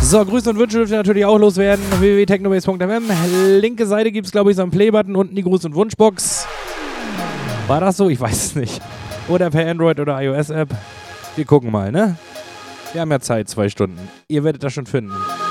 So, Grüße und Wünsche dürft ihr natürlich auch loswerden. www.technobase.fm. Linke Seite gibt es, glaube ich, so einen Playbutton, unten die Gruß- und Wunschbox. War das so? Ich weiß es nicht. Oder per Android- oder iOS-App. Wir gucken mal, ne? Wir haben ja Zeit, 2 Stunden. Ihr werdet das schon finden.